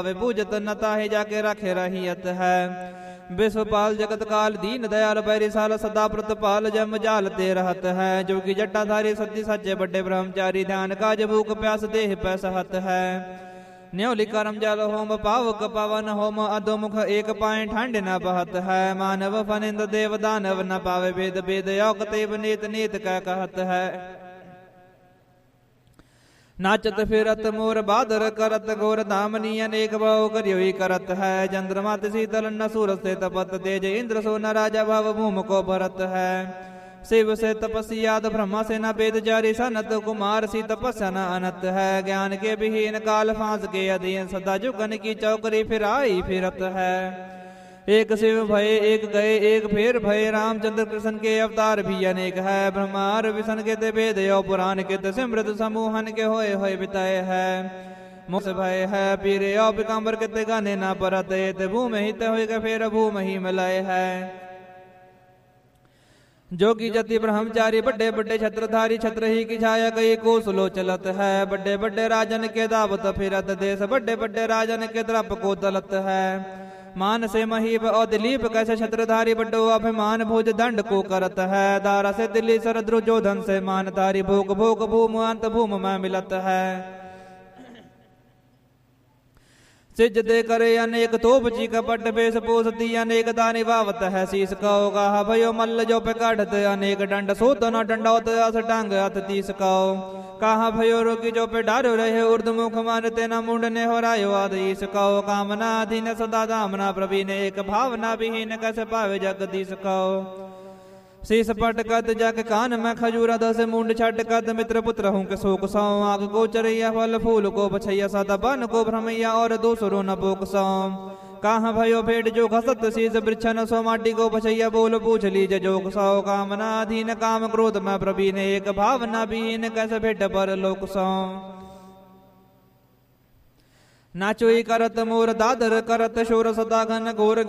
पूजत न ताहि जाके रखे रहियत है। विश्वपाल जगत काल दीन दयाल पैरिसाल सदा प्रतपाल जम जाल ते रहत है। जो कि जटाधारी सत्य सच्चे बड़े ब्रह्मचारी ध्यान काज भूख प्यास देह पैसहत है। न्योली करम जल होम पावक पवन होम अधोमुख एक पाए ठंड न बहत है। मानव फनिंद देव दानव न पावे वेद वेद योग तेव नीत नीत कह कहत है। नाचत फिरत मोर बादर करत घोर धामनी अनेक भाव करियोई करत है। चंद्रमा शीतल न सूरज से तपत तेज इंद्र सो न राजा भव भूम को भरत है। शिव से तपस्याद ब्रह्मा से न वेद जारी सनत कुमार सी तपस्या न अनत है। ज्ञान के विहीन काल फांस के अधीन सदा जुगन की चौकरी फिराई फिरत है। एक शिव भय एक गए एक फेर भय रामचंद्र कृष्ण के अवतार भी अनेक है। ब्रह्मार विष्णु के ते वेद यो पुराण के ते सिमृत समूहन के होए होए बिताए है। मोस भय है पीर यो पिकाम्बर के ते गाने न परत ते भूमि हित हुए के फेर भूमि ही मिलाए है। जोगी जति ब्रह्मचारी बड़े बड़े छत्रधारी छत्र ही की छाया कई कोसलो चलत है। बड़े बड़े राजन के दावत फिरत देश बड़े बड़े राजन के द्रप को दलत है। मान से महीप और दिलीप कैसे छत्रधारी बड्डो अभिमान भोज दंड को करत है। दारा से दिल्ली सरद्रु जोधन से मानधारी भोग भोग भूम अंत भूम में मिलत है। सिज दे करे अनेक तोप जी कपट बेस पोसती अनेक दानी वावत है। शीस कहो गाह भयो मल्ल जो पे काढ़त अनेक दंड सोत न दंडौत अस टांग अत तीस कहो। कहा भयो रोगी जो पे डारो रहे उर्द मुख मानते न मुंड ने हो रायो आदीस कहो। कामना अधीन सदा दामना प्रवीण एक भावना विहीन कैसे पावे जगदीश कहो। शीस पट कद जग कान में खजूरा दस मुंड छट कद मित्र पुत्र हूँ के शोक सौ। आग को चरैया फल फूल को बछैया सदा बन को भ्रमैया और दूसरो न बोक सौ। कहाँ भयो भेड़ जो घसत शीस वृक्षन सो माटी को बछैया बोल पूछ लीज जोक सौ। कामना अधीन काम क्रोध में प्रवीण एक भावना विहीन कैसे भेट पर लोक सौ। नाचोई करत मोर दादर करत शोर सदा घन घोर